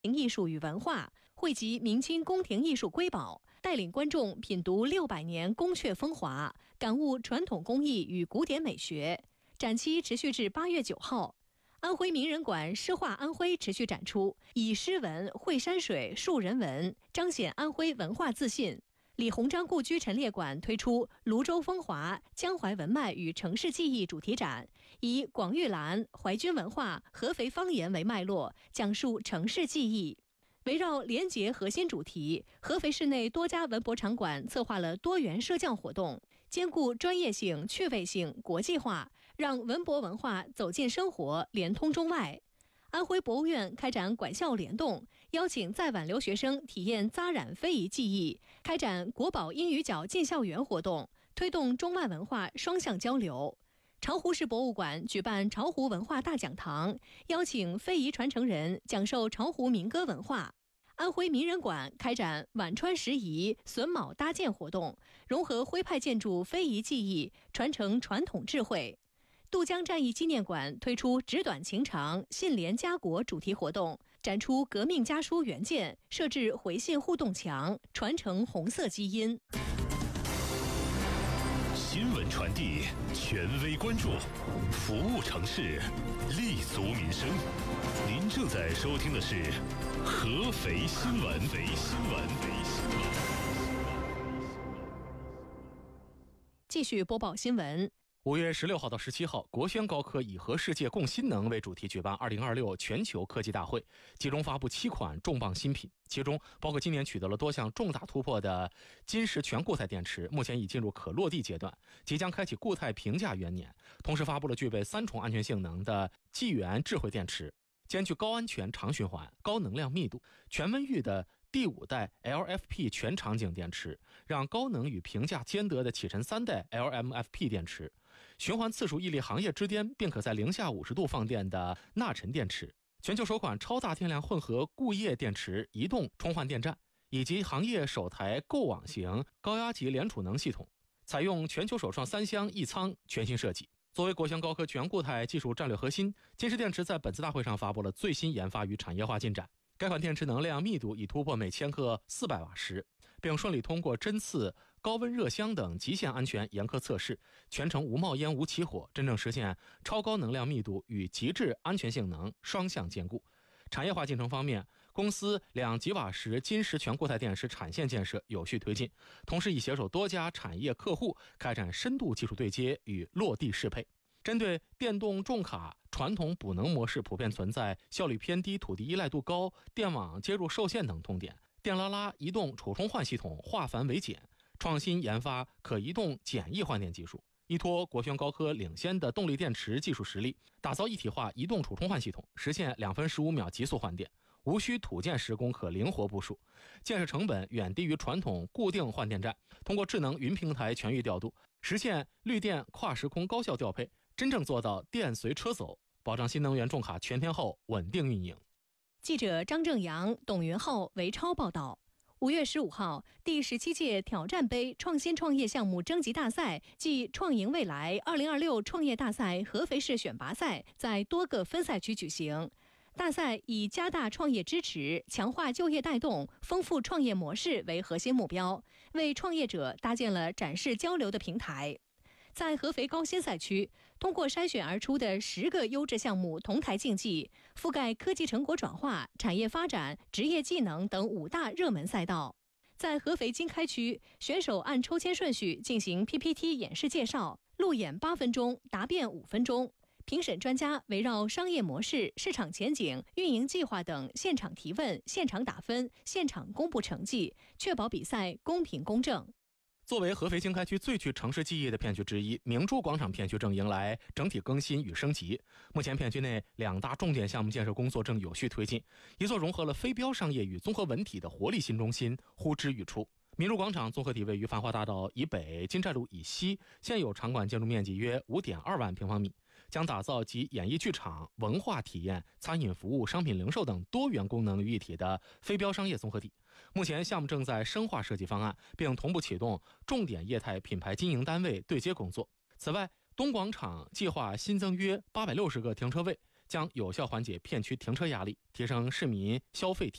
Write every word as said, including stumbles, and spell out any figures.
艺术与文化，汇集明清宫廷艺术瑰宝，带领观众品读六百年宫阙风华，感悟传统工艺与古典美学。展期持续至八月九号。安徽名人馆诗画安徽持续展出，以诗文绘山水、树人文，彰显安徽文化自信。李鸿章故居陈列馆推出泸州风华、江淮文脉与城市记忆主题展，以广玉兰、淮军文化、合肥方言为脉络，讲述城市记忆。围绕联结核心主题，合肥市内多家文博场馆策划了多元社教活动，兼顾专业性、趣味性、国际化，让文博文化走进生活，连通中外。安徽博物院开展馆校联动，邀请在皖留学生体验扎染非遗技艺，开展国宝英语角进校园活动，推动中外文化双向交流。巢湖市博物馆举办巢湖文化大讲堂，邀请非遗传承人讲授巢湖民歌文化。安徽名人馆开展皖川石仪榫卯搭建活动，融合徽派建筑非遗技艺，传承传统智慧。渡江战役纪念馆推出纸短情长、信联家国主题活动，展出革命家书原件，设置回信互动墙，传承红色基因。 新闻传递，权威关注，服务城市，立足民生。您正在收听的是合肥新闻。合肥新闻。 继续播报新闻。 五月十六号到十七号，国轩高科以和世界共新能为主题举办二零二六全球科技大会，集中发布七款重磅新品，其中包括今年取得了多项重大突破的金石全固态电池，目前已进入可落地阶段，即将开启固态评价元年。同时发布了具备三重安全性能的纪元智慧电池，兼具高安全、长循环、高能量密度、全温域的第五代 L F P 全场景电池，让高能与评价兼得的启辰三代 L M F P 电池，循环次数屹立行业之巅，并可在零下五十度放电的纳尘电池，全球首款超大电量混合固液电池移动充换电站，以及行业首台构网型高压级联储能系统，采用全球首创三厢一舱全新设计。作为国轩高科全固态技术战略核心，金石电池在本次大会上发布了最新研发与产业化进展。该款电池能量密度已突破每千克四百瓦时，并顺利通过针刺、高温热箱等极限安全严苛测试，全程无冒烟无起火，真正实现超高能量密度与极致安全性能双向兼顾。产业化进程方面，公司两吉瓦时金石全固态电池产线建设有序推进，同时已携手多家产业客户开展深度技术对接与落地适配。针对电动重卡传统补能模式普遍存在效率偏低、土地依赖度高、电网接入受限等痛点，电拉拉移动储充换系统化繁为简，创新研发可移动简易换电技术，依托国轩高科领先的动力电池技术实力，打造一体化移动储充换系统，实现两分十五秒极速换电，无需土建施工，可灵活部署，建设成本远低于传统固定换电站，通过智能云平台全域调度，实现绿电跨时空高效调配，真正做到电随车走，保障新能源重卡全天候稳定运营。 记者张正阳、董云浩、韦超报道。五月十五号，第十七届挑战杯创新创业项目征集大赛暨创赢未来二零二六创业大赛合肥市选拔赛在多个分赛区举行。大赛以加大创业支持、强化就业带动、丰富创业模式为核心目标，为创业者搭建了展示交流的平台。在合肥高新赛区，通过筛选而出的十个优质项目同台竞技，覆盖科技成果转化、产业发展、职业技能等五大热门赛道。在合肥经开区，选手按抽签顺序进行 P P T 演示介绍，路演八分钟，答辩五分钟。评审专家围绕商业模式、市场前景、运营计划等现场提问、现场打分、现场公布成绩，确保比赛公平公正。 作为合肥经开区最具城市记忆的片区之一，明珠广场片区正迎来整体更新与升级。目前片区内两大重点项目建设工作正有序推进，一座融合了非标商业与综合文体的活力新中心呼之欲出。明珠广场综合体位于繁华大道以北、金寨路以西，现有场馆建筑面积约 五点二万平方米，将打造集演艺剧场、文化体验、餐饮服务、商品零售等多元功能于一体的非标商业综合体。目前项目正在深化设计方案，并同步启动重点业态品牌经营单位对接工作。此外，东广场计划新增约八百六十个停车位， 将有效缓解片区停车压力，提升市民消费体